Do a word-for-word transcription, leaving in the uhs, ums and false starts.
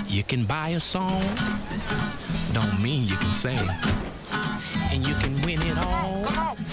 You can buy a song, don't mean you can sing. And you can win it all